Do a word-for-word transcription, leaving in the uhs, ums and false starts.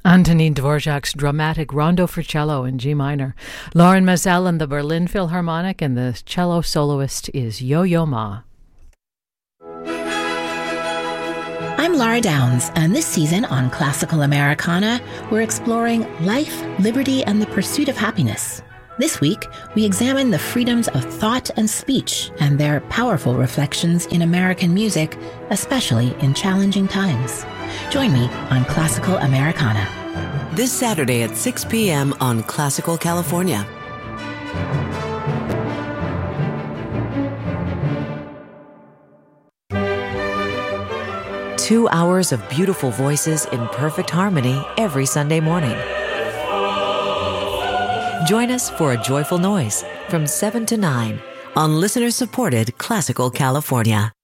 Antonin Dvorak's dramatic Rondo for cello in G minor. Lauren Mazel and the Berlin Philharmonic, and the cello soloist is Yo-Yo Ma. I'm Laura Downs, and this season on Classical Americana, we're exploring life, liberty, and the pursuit of happiness. This week, we examine the freedoms of thought and speech and their powerful reflections in American music, especially in challenging times. Join me on Classical Americana. This Saturday at six p.m. on Classical California. Two hours of beautiful voices in perfect harmony every Sunday morning. Join us for A Joyful Noise from seven to nine on listener-supported Classical California.